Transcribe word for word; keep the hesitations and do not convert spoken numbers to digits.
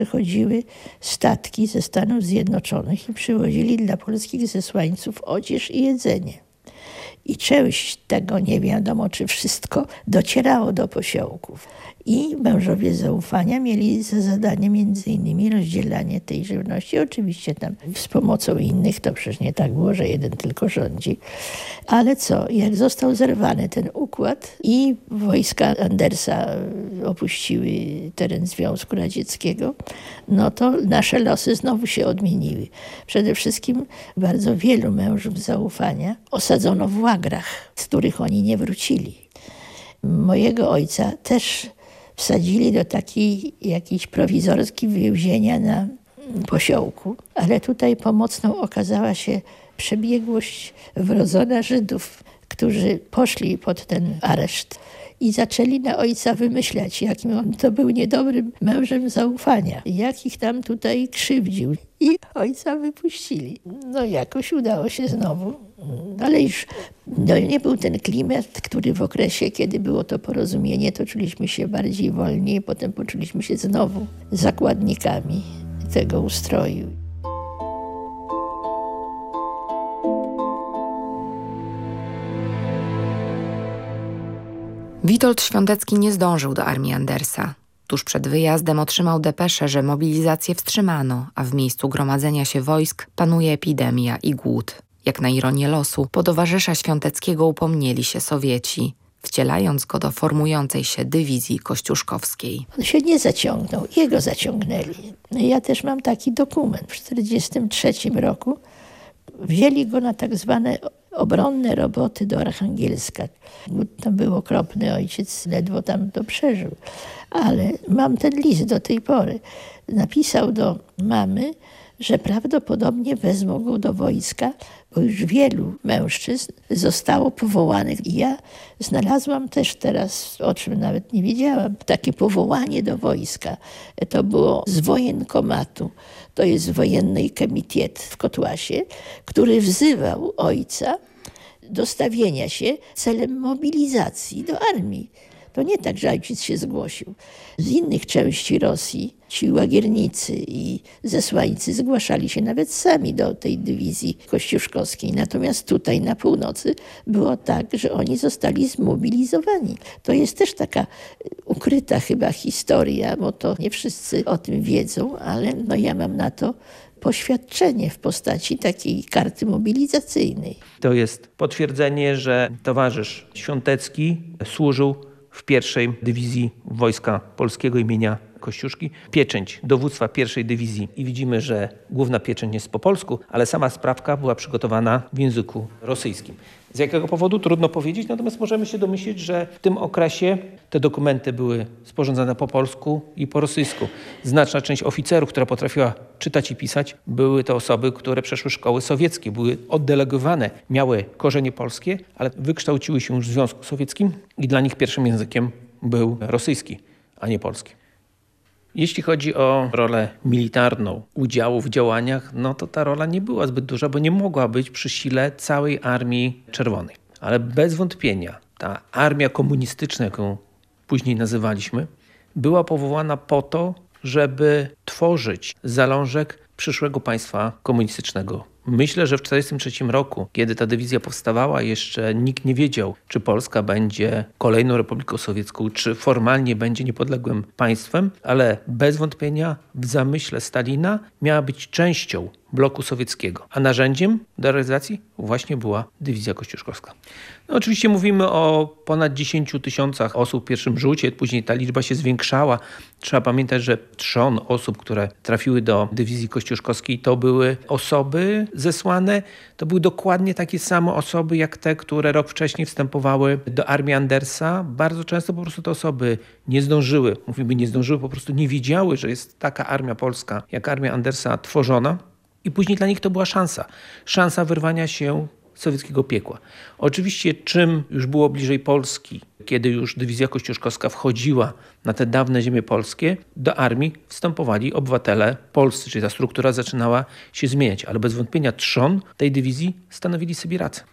Chodziły statki ze Stanów Zjednoczonych i przywozili dla polskich zesłańców odzież i jedzenie. I część tego, nie wiadomo czy wszystko, docierało do posiołków. I mężowie zaufania mieli za zadanie między innymi rozdzielanie tej żywności. Oczywiście tam z pomocą innych, to przecież nie tak było, że jeden tylko rządzi. Ale co, jak został zerwany ten układ i wojska Andersa opuściły teren Związku Radzieckiego, no to nasze losy znowu się odmieniły. Przede wszystkim bardzo wielu mężów zaufania osadzono w łagrach, z których oni nie wrócili. Mojego ojca też wsadzili do takiej jakiejś prowizorskiej więzienia na Posiołku, ale tutaj pomocną okazała się przebiegłość wrodzona Żydów, którzy poszli pod ten areszt i zaczęli na ojca wymyślać, jakim on to był niedobrym mężem zaufania, jak ich tam tutaj krzywdził. I ojca wypuścili. No jakoś udało się znowu. Ale już no, nie był ten klimat, który w okresie, kiedy było to porozumienie, to czuliśmy się bardziej wolni, potem poczuliśmy się znowu zakładnikami tego ustroju. Witold Świątecki nie zdążył do armii Andersa. Tuż przed wyjazdem otrzymał depeszę, że mobilizację wstrzymano, a w miejscu gromadzenia się wojsk panuje epidemia i głód. Jak na ironię losu, po towarzysza Świąteckiego upomnieli się Sowieci, wcielając go do formującej się dywizji kościuszkowskiej. On się nie zaciągnął, jego zaciągnęli. Ja też mam taki dokument. W tysiąc dziewięćset czterdziestym trzecim roku wzięli go na tak zwane obronne roboty do Archangielska. Tam był okropny, ojciec ledwo tam to przeżył. Ale mam ten list do tej pory. Napisał do mamy, że prawdopodobnie wezmą go do wojska, bo już wielu mężczyzn zostało powołanych. I ja znalazłam też teraz, o czym nawet nie wiedziałam, takie powołanie do wojska. To było z wojenkomatu, to jest wojennej komitiet w Kotłasie, który wzywał ojca do stawienia się celem mobilizacji do armii. To nie tak, że ojciec się zgłosił. Z innych części Rosji ci łagiernicy i zesłańcy zgłaszali się nawet sami do tej dywizji kościuszkowskiej. Natomiast tutaj na północy było tak, że oni zostali zmobilizowani. To jest też taka ukryta chyba historia, bo to nie wszyscy o tym wiedzą, ale no ja mam na to poświadczenie w postaci takiej karty mobilizacyjnej. To jest potwierdzenie, że towarzysz Świątecki służył w pierwszej dywizji Wojska Polskiego imienia Kościuszki. Pieczęć dowództwa pierwszej dywizji i widzimy, że główna pieczęć jest po polsku, ale sama sprawka była przygotowana w języku rosyjskim. Z jakiego powodu? Trudno powiedzieć, natomiast możemy się domyślić, że w tym okresie te dokumenty były sporządzane po polsku i po rosyjsku. Znaczna część oficerów, która potrafiła czytać i pisać, były to osoby, które przeszły szkoły sowieckie, były oddelegowane, miały korzenie polskie, ale wykształciły się już w Związku Sowieckim i dla nich pierwszym językiem był rosyjski, a nie polski. Jeśli chodzi o rolę militarną, udziału w działaniach, no to ta rola nie była zbyt duża, bo nie mogła być przy sile całej Armii Czerwonej. Ale bez wątpienia ta armia komunistyczna, jaką później nazywaliśmy, była powołana po to, żeby tworzyć zalążek przyszłego państwa komunistycznego. Myślę, że w tysiąc dziewięćset czterdziestym trzecim roku, kiedy ta dywizja powstawała, jeszcze nikt nie wiedział, czy Polska będzie kolejną Republiką Sowiecką, czy formalnie będzie niepodległym państwem, ale bez wątpienia w zamyśle Stalina miała być częścią bloku sowieckiego, a narzędziem do realizacji właśnie była dywizja kościuszkowska. No, oczywiście mówimy o ponad dziesięciu tysiącach osób w pierwszym rzucie, później ta liczba się zwiększała. Trzeba pamiętać, że trzon osób, które trafiły do dywizji kościuszkowskiej, to były osoby zesłane, to były dokładnie takie same osoby, jak te, które rok wcześniej wstępowały do armii Andersa. Bardzo często po prostu te osoby nie zdążyły, mówimy nie zdążyły, po prostu nie wiedziały, że jest taka armia polska, jak armia Andersa tworzona. I później dla nich to była szansa. Szansa wyrwania się z sowieckiego piekła. Oczywiście czym już było bliżej Polski, kiedy już dywizja kościuszkowska wchodziła na te dawne ziemie polskie, do armii wstępowali obywatele polscy, czyli ta struktura zaczynała się zmieniać. Ale bez wątpienia trzon tej dywizji stanowili Sybiracy.